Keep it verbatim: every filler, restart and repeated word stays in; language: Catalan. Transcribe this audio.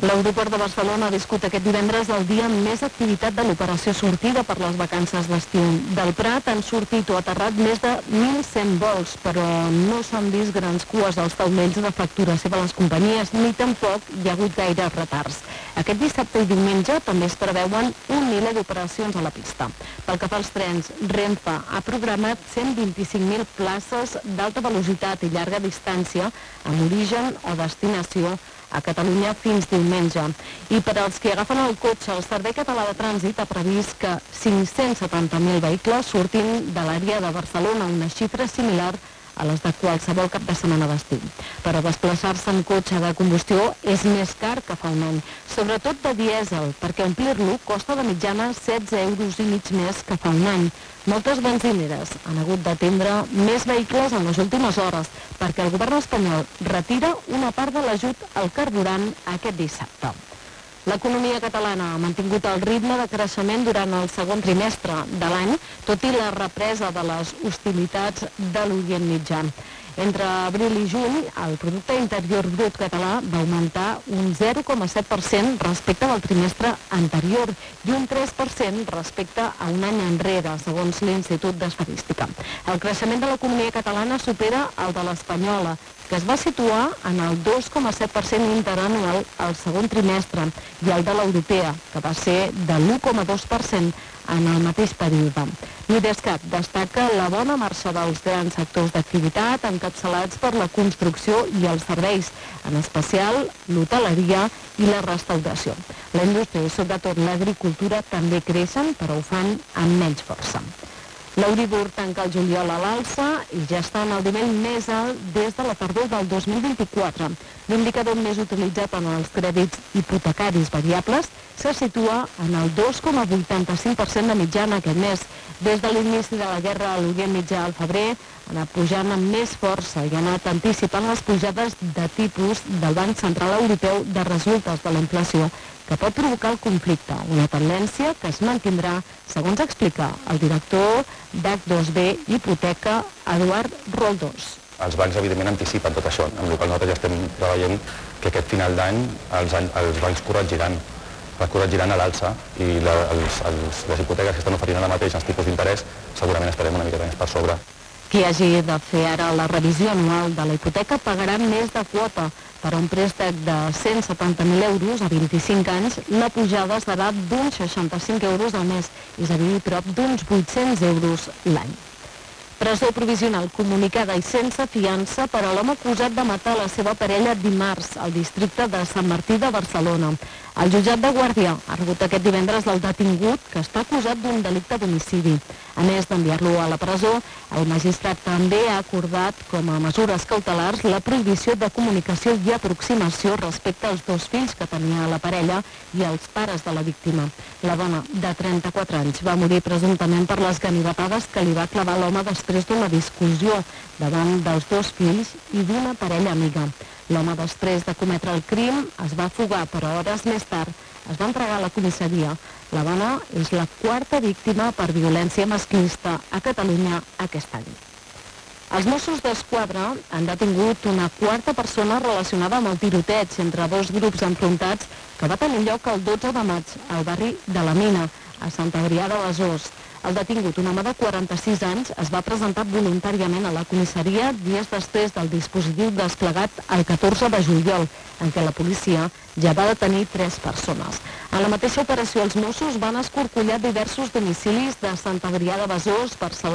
L'aeroport de Barcelona ha viscut aquest divendres el dia amb més activitat de l'operació sortida per les vacances d'estiu. Del Prat han sortit o aterrat més de mil cent vols, però no s'han vist grans cues als taulells de facturació de les companyies, ni tampoc hi ha hagut gaires retards. Aquest dissabte i diumenge també es preveuen un miler d'operacions a la pista. Pel que fa als trens, Renfe ha programat cent vint-i-cinc mil places d'alta velocitat i llarga distància amb origen o destinació a Catalunya fins diumenge. I per als que agafen el cotxe, el Servei Català de Trànsit ha previst que cinc-cents setanta mil vehicles surtin de l'àrea de Barcelona, una xifra similar a les de qualsevol cap de setmana d'estiu. Però desplaçar-se en cotxe de combustió és més car que fa un any, sobretot de dièsel, perquè omplir-lo costa de mitjana setze euros i mig més que fa un any. Moltes benzineres han hagut d'atendre més vehicles en les últimes hores perquè el govern espanyol retira una part de l'ajut al carburant aquest dissabte. L'economia catalana ha mantingut el ritme de creixement durant el segon trimestre de l'any, tot i la represa de les hostilitats de l'Orient Mitjà. Entre abril i juny, el producte interior brut català va augmentar un zero coma set per cent respecte del trimestre anterior i un tres per cent respecte a un any enrere, segons l'Institut d'Estadística. El creixement de l'economia catalana supera el de l'espanyola, que es va situar en el dos coma set per cent interanual al segon trimestre, i el de l'europea, que va ser de l'u coma dos per cent en el mateix període. L'Idescat destaca la bona marxa dels grans sectors d'activitat encapçalats per la construcció i els serveis, en especial l'hoteleria i la restauració. La indústria i sobretot l'agricultura també creixen, però ho fan amb menys força. L'Euribor tanca el juliol a l'alça i ja està en el nivell més alt des de la tardor del dos mil vint-i-quatre. L'indicador més utilitzat en els crèdits hipotecaris variables se situa en el dos coma vuitanta-cinc per cent de mitjana aquest mes. Des de l'inici de la guerra a l'Orient Mitjà al febrer, ha anat pujant amb més força i ha anat anticipant les pujades de tipus del Banc Central Europeu de resultes de la inflació que pot provocar el conflicte, una tendència que es mantindrà, segons explica el director d'H dos B Hipoteca, Eduard Roldós. Els bancs, evidentment, anticipen tot això, amb el qual nosaltres ja estem treballant que aquest final d'any els, els bancs corregiran, corregiran a l'alça i la, els, els, les hipoteques que estan oferint ara mateix els tipus d'interès segurament estarem una miqueta més per sobre. Qui hagi de fer ara la revisió anual de la hipoteca pagarà més de quota. Per a un préstec de cent setanta mil euros a vint-i-cinc anys, la pujada serà d'uns seixanta-cinc euros al mes, és a dir, prop d'uns vuit-cents euros l'any. Presó provisional comunicada i sense fiança per a l'home acusat de matar la seva parella dimarts al districte de Sant Martí de Barcelona. El jutjat de Guàrdia ha rebut aquest divendres del detingut que està acusat d'un delicte d'homicidi. A més d'enviar-lo a la presó, el magistrat també ha acordat com a mesures cautelars la prohibició de comunicació i aproximació respecte als dos fills que tenia la parella i els pares de la víctima. La dona, de trenta-quatre anys, va morir presumptament per les ganivetades que li va clavar l'home després d'una discussió davant dels dos fills i d'una parella amiga. L'home, després de cometre el crim, es va fugar, però hores més tard es va entregar a la comissaria. La dona és la quarta víctima per violència masclista a Catalunya aquest any. Els Mossos d'Esquadra han detingut una quarta persona relacionada amb el tiroteig entre dos grups enfrontats que va tenir lloc el dotze de maig al barri de la Mina, a Sant Adrià de Besòs. El detingut, un home de quaranta-sis anys, es va presentar voluntàriament a la comissaria dies després del dispositiu desplegat el catorze de juliol, en què la policia ja va detenir tres persones. En la mateixa operació, els Mossos van escorcollar diversos domicilis de Sant Adrià de Besòs, Barcelona,